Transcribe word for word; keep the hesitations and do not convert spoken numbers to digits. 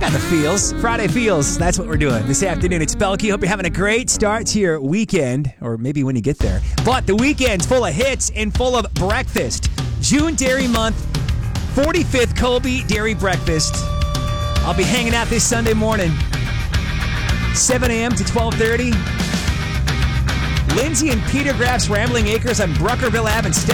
got the feels. Friday feels. That's what we're doing this afternoon. It's Belky. Hope you're having a great start to your weekend, or maybe when you get there. But the weekend's full of hits and full of breakfast. June Dairy Month, forty-fifth Colby Dairy Breakfast. I'll be hanging out this Sunday morning, seven a.m. to twelve thirty. Lindsay and Peter Graff's Rambling Acres on Bruckerville Ave in